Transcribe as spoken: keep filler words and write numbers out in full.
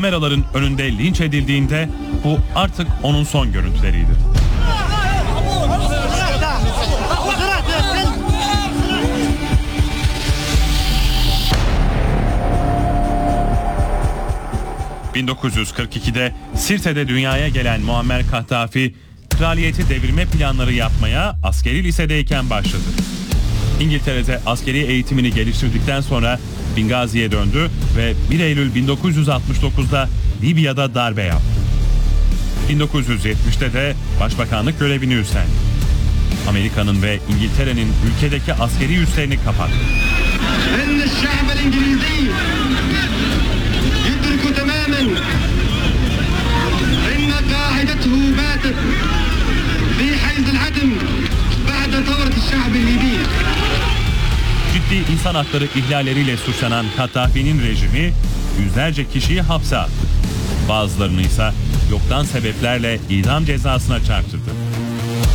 kameraların önünde linç edildiğinde bu artık onun son görüntüleriydi. bin dokuz yüz kırk ikide Sirte'de dünyaya gelen Muammer Kaddafi, kraliyeti devirme planları yapmaya askeri lisedeyken başladı. İngiltere'de askeri eğitimini geliştirdikten sonra Bingazi'ye döndü ve bir Eylül bin dokuz yüz altmış dokuzda Libya'da darbe yaptı. bin dokuz yüz yetmişte de başbakanlık görevini üstlendi. Amerika'nın ve İngiltere'nin ülkedeki askeri üslerini kapattı. Ciddi insan hakları ihlalleriyle suçlanan Kaddafi'nin rejimi yüzlerce kişiyi hapse attı. Bazılarını ise yoktan sebeplerle idam cezasına çarptırdı.